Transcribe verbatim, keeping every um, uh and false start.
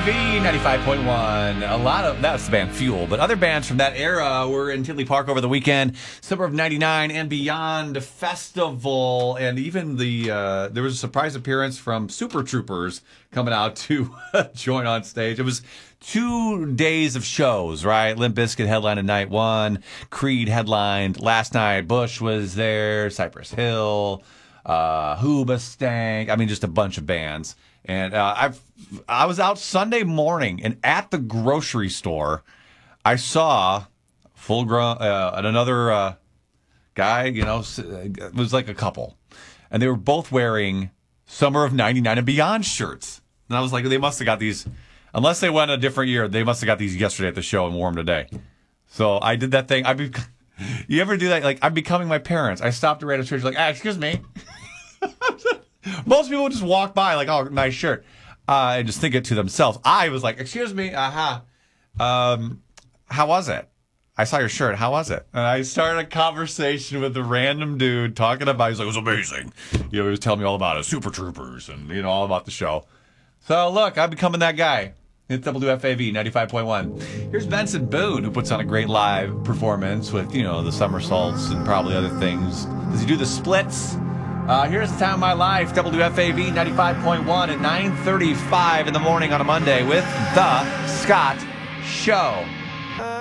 V ninety-five point one. A lot of that's the band Fuel, but other bands from that era were in Tinley Park over the weekend. Summer of ninety-nine and Beyond Festival, and even the uh, there was a surprise appearance from Super Troopers coming out to join on stage. It was two days of shows, right? Limp Bizkit headlined night one, Creed headlined last night. Bush was there, Cypress Hill, uh, Hoobastank. I mean, just a bunch of bands. And uh, I've I was out Sunday morning, and at the grocery store, I saw full grown uh, and another uh, guy. You know, it was like a couple, and they were both wearing Summer of ninety-nine and Beyond shirts. And I was like, they must have got these, unless they went a different year. They must have got these yesterday at the show and wore them today. So I did that thing. I be, you ever do that? Like, I'm becoming my parents. I stopped at random church, like, ah, excuse me. Most people would just walk by like, oh, nice shirt, uh, and just think it to themselves. I was like, excuse me, aha, uh-huh. um, how was it? I saw your shirt. How was it? And I started a conversation with a random dude talking about, he's like, it was amazing. You know, he was telling me all about it, Super Troopers, and, you know, all about the show. So, look, I'm becoming that guy. It's W F A V ninety-five point one. Here's Benson Boone, who puts on a great live performance with, you know, the somersaults and probably other things. Does he do the splits? Uh, here's the time of my life, W F A V ninety-five point one at nine thirty-five in the morning on a Monday with The Scott Show.